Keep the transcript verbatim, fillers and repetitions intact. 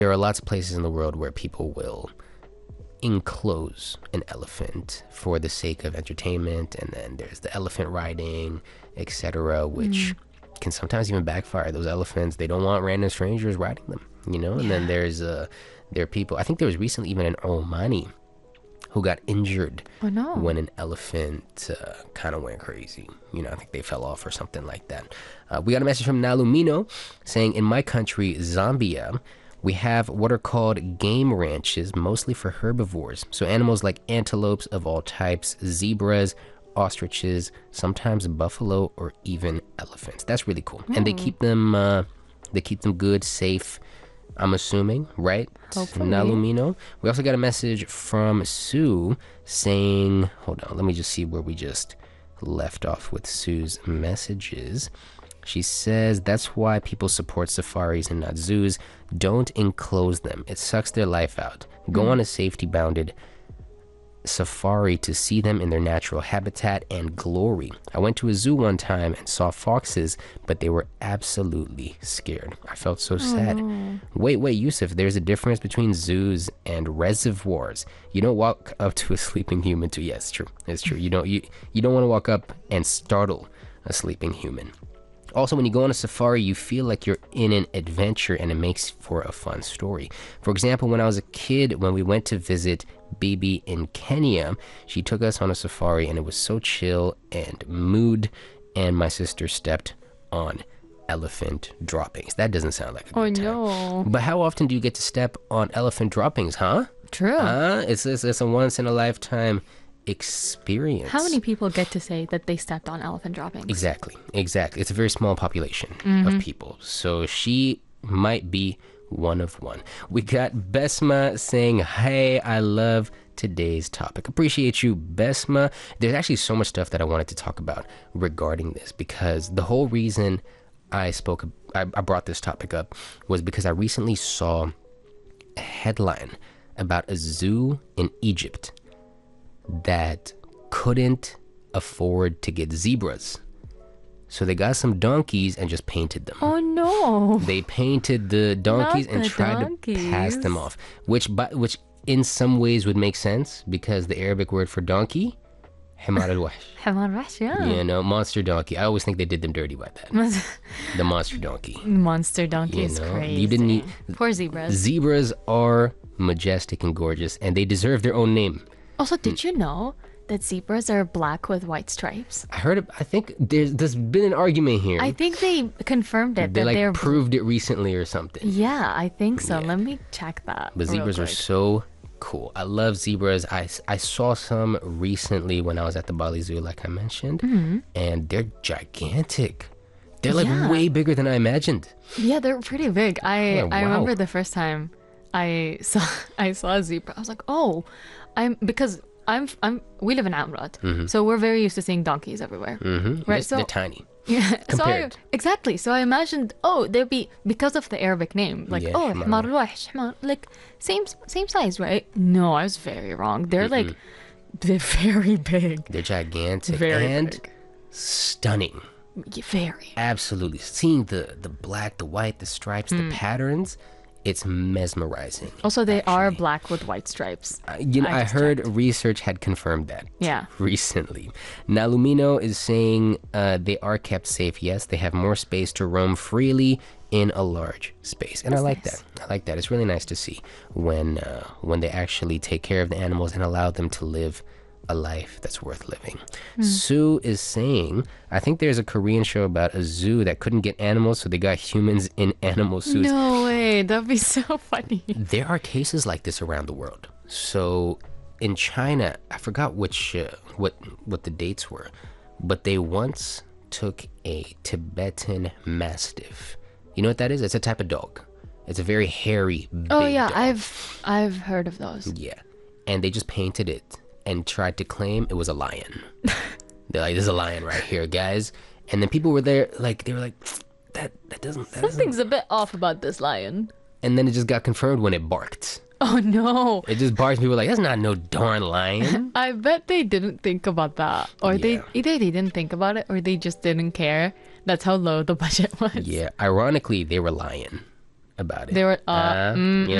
there are lots of places in the world where people will enclose an elephant for the sake of entertainment, and then there's the elephant riding, etc., which mm. can sometimes even backfire. Those elephants, they don't want random strangers riding them, you know. And yeah. then there's uh there are people, I think there was recently even an Omani who got injured oh, no. when an elephant uh, kind of went crazy. You know, I think they fell off or something like that. Uh, we got a message from Nalumino saying, in my country, Zambia, we have what are called game ranches, mostly for herbivores. So animals like antelopes of all types, zebras, ostriches, sometimes buffalo, or even elephants. That's really cool. Mm. And they keep them, uh, they keep them good, safe, I'm assuming, right? Hopefully. Nalumino. We also got a message from Sue saying, hold on, let me just see where we just left off with Sue's messages. She says, that's why people support safaris and not zoos. Don't enclose them. It sucks their life out. Go mm. on a safety-bounded safari to see them in their natural habitat and glory. I went to a zoo one time and saw foxes, but they were absolutely scared. I felt so sad. Oh. Wait, wait, Yusuf, there's a difference between zoos and reservoirs. You don't walk up to a sleeping human to, yes, it's true, it's true. You don't, you, you don't want to walk up and startle a sleeping human. Also, when you go on a safari, you feel like you're in an adventure, and it makes for a fun story. For example, when I was a kid, when we went to visit Bibi in Kenya, she took us on a safari, and it was so chill and mood, and my sister stepped on elephant droppings. That doesn't sound like a good time. Oh, no. But how often do you get to step on elephant droppings, huh? True. Huh? It's, it's, it's a once-in-a-lifetime experience. How many people get to say that they stepped on elephant droppings? Exactly, exactly. It's a very small population mm-hmm. of people. So she might be one of one. We got Besma saying, hey, I love today's topic. Appreciate you, Besma. There's actually so much stuff that I wanted to talk about regarding this, because the whole reason I spoke, I, I brought this topic up was because I recently saw a headline about a zoo in Egypt that couldn't afford to get zebras. So they got some donkeys and just painted them. Oh no. They painted the donkeys Not and the tried donkeys. to pass them off, which by, which in some ways would make sense, because the Arabic word for donkey, حمار الوحش. حمار الوحش, yeah. You know, monster donkey. I always think they did them dirty by that. The monster donkey. Monster donkey You is know, crazy. you didn't need, Poor zebras. Zebras are majestic and gorgeous, and they deserve their own name. Also, did you know that zebras are black with white stripes? I heard. I think there's there's been an argument here. I think they confirmed it. They that like they're proved it recently or something. Yeah, I think so. Yeah. Let me check that. But real zebras are quick. so cool. I love zebras. I, I saw some recently when I was at the Bali Zoo, like I mentioned, mm-hmm. and they're gigantic. They're like Yeah. way bigger than I imagined. Yeah, they're pretty big. I Oh, I wow. remember the first time I saw I saw a zebra. I was like, oh, I'm because I'm I'm we live in Amrat, Mm-hmm. so we're very used to seeing donkeys everywhere. Mm-hmm. Right, They're, so- they're tiny. Yeah, so I, Compared. exactly. So I imagined, oh, there'd be because of the Arabic name, like Yeah, oh, حمار حمار الوحش, حمار, like same same size, right? No, I was very wrong. They're like they're very big, They're gigantic very and big, stunning. Yeah, very. Absolutely. Seeing the the black, the white, the stripes, the patterns, it's mesmerizing. Also, they are actually. black with white stripes. Uh, you know, I I, just heard checked. research had confirmed that. Yeah. Recently. Nalumino is saying uh, they are kept safe. Yes, they have more space to roam freely in a large space, and That's I like nice. that. I like that. It's really nice to see when uh, when they actually take care of the animals and allow them to live a life that's worth living. Hmm. Sue is saying, I think there's a Korean show about a zoo that couldn't get animals, so they got humans in animal suits. No way, that'd be so funny. There are cases like this around the world. So in China, I forgot which uh, what what the dates were, but they once took a Tibetan Mastiff. You know what that is? It's a type of dog. It's a very hairy, big Oh yeah, dog. I've I've heard of those. Yeah. And they just painted it and tried to claim it was a lion. They're like, there's a lion right here, guys. And then people were there, like, they were like, that that doesn't, that doesn't. Something's a bit off about this lion. And then it just got confirmed when it barked. Oh no. It just barked. People were like, that's not no darn lion. I bet they didn't think about that. Or they Yeah. either they didn't think about it or they just didn't care. That's how low the budget was. Yeah. Ironically, they were lying about it. They were, uh, Uh, you